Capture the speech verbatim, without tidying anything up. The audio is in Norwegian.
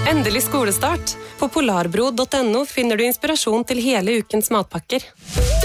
Endelig skolestart. På polarbro punktum no finner du inspirasjon til hele ukens matpakker.